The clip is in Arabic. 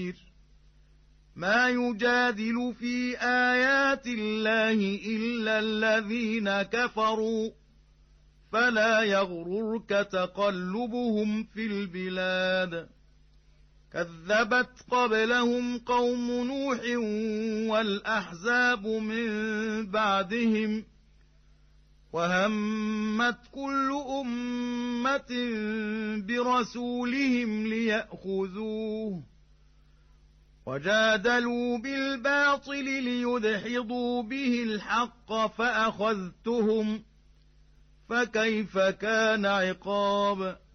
ما يجادل في آيات الله إلا الذين كفروا فلا يغررك تقلبهم في البلاد كذبت قبلهم قوم نوح والأحزاب من بعدهم وهمت كل أمة برسولهم ليأخذوه وجادلوا بالباطل ليدحضوا به الحق فأخذتهم فكيف كان عقاب